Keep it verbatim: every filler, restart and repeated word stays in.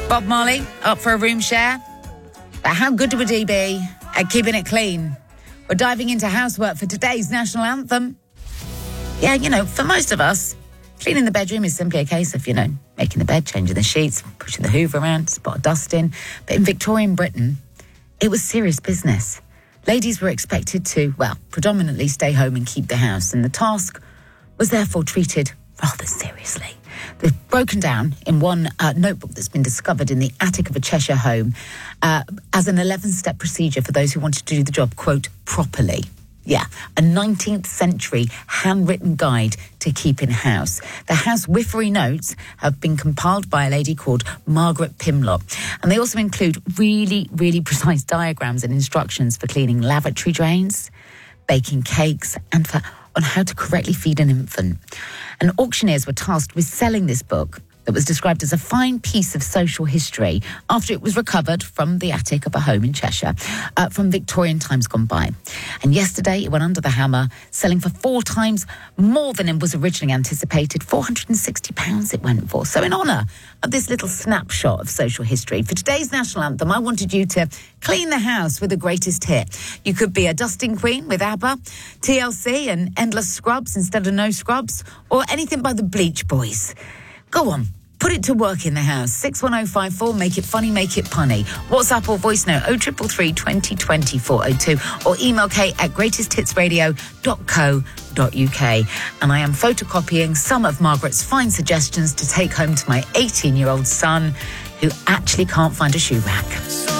Bob Marley, up for a room share? But how good would he be at keeping it clean? We're diving into housework for today's national anthem. Yeah, you know, for most of us, cleaning the bedroom is simply a case of, you know, making the bed, changing the sheets, pushing the hoover around, spot of dust in. But in Victorian Britain, it was serious business. Ladies were expected to, well, predominantly stay home and keep the house, and the task was therefore treated rather seriously. They've broken down in one uh, notebook that's been discovered in the attic of a Cheshire home uh, as an eleven-step procedure for those who wanted to do the job, quote, properly. Yeah, a nineteenth century handwritten guide to keeping house. The housewifery notes have been compiled by a lady called Margaret Pimlott. And they also include really, really precise diagrams and instructions for cleaning lavatory drains, baking cakes, and for on how to correctly feed an infant. And auctioneers were tasked with selling this book that was described as a fine piece of social history after it was recovered from the attic of a home in Cheshire uh, from Victorian times gone by. And yesterday it went under the hammer, selling for four times more than it was originally anticipated. four hundred sixty pounds it went for. So in honour of this little snapshot of social history, for today's national anthem, I wanted you to clean the house with the greatest hit. You could be a dusting queen with ABBA, T L C and Endless Scrubs instead of No Scrubs, or anything by the Bleach Boys. Go on. Put it to work in the house. six one oh five four, make it funny, make it punny. WhatsApp or voice note oh three three three, twenty twenty, four oh two or email kate at greatest hits radio dot co dot uk. And I am photocopying some of Margaret's fine suggestions to take home to my eighteen-year-old son who actually can't find a shoe rack.